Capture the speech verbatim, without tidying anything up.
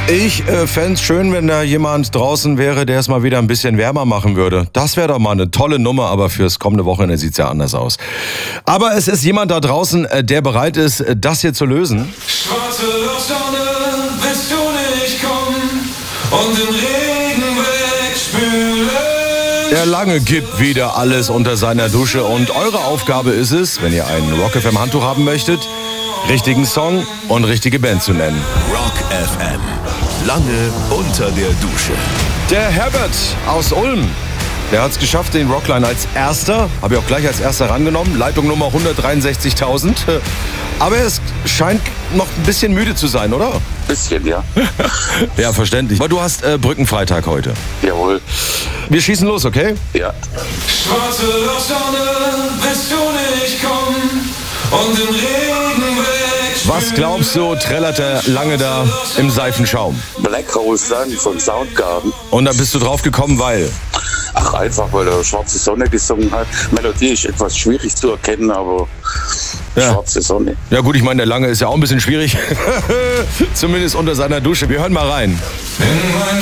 Ich äh, fände es schön, wenn da jemand draußen wäre, der es mal wieder ein bisschen wärmer machen würde. Das wäre doch mal eine tolle Nummer, aber fürs kommende Wochenende sieht es ja anders aus. Aber es ist jemand da draußen, äh, der bereit ist, äh, das hier zu lösen. Schwarze Lochsonne, willst du nicht kommen und den Regen wegspülen? Der Lange gibt wieder alles unter seiner Dusche und eure Aufgabe ist es, wenn ihr ein Rock F M Handtuch haben möchtet, richtigen Song und richtige Band zu nennen. Rock F M. Lange unter der Dusche. Der Herbert aus Ulm, der hat es geschafft, den Rockline als erster, habe ich auch gleich als erster rangenommen, Leitung Nummer hundertdreiundsechzigtausend. Aber er ist, scheint noch ein bisschen müde zu sein, oder? Bisschen, ja. Ja, verständlich. Aber du hast äh, Brückenfreitag heute. Jawohl. Wir schießen los, okay? Ja. Schwarze Lochsonne, willst du nicht kommen und den Regen wegspülen? Was glaubst du, trällert der Lange da im Seifenschaum? Black Hole Sun von Soundgarden. Und da bist du drauf gekommen, weil? Ach, einfach, weil er Schwarze Sonne gesungen hat. Melodie ist etwas schwierig zu erkennen, aber Ja. Schwarze Sonne. Ja gut, ich meine, der Lange ist ja auch ein bisschen schwierig. Zumindest unter seiner Dusche. Wir hören mal rein. In mein